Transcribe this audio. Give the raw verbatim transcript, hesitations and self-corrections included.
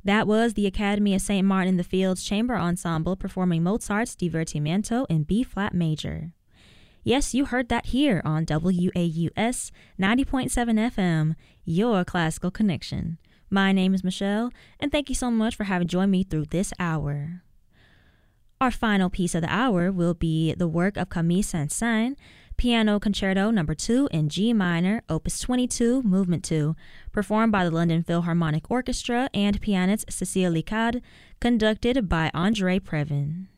That was the Academy of Saint Martin in the Fields Chamber Ensemble performing Mozart's Divertimento in B-flat major. Yes, you heard that here on W A U S ninety point seven F M, your classical connection. My name is Michelle, and thank you so much for having joined me through this hour. Our final piece of the hour will be the work of Camille Saint-Saëns, Piano Concerto Number two in G minor, Opus twenty-two, Movement two, performed by the London Philharmonic Orchestra and pianist Cécile Licade, conducted by André Previn.